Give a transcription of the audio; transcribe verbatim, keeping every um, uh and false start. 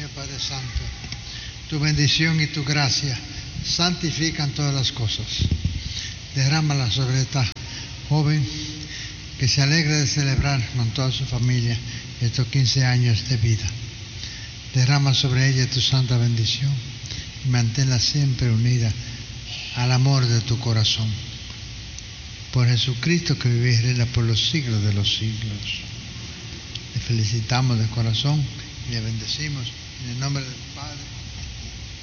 Padre Santo. Tu bendición y tu gracia santifican todas las cosas. Derrámala sobre esta joven que se alegra de celebrar con toda su familia estos quince años de vida. Derrama sobre ella tu santa bendición y manténla siempre unida al amor de tu corazón. Por Jesucristo, que vive y reina por los siglos de los siglos. Le felicitamos de corazón y le bendecimos en el nombre del Padre,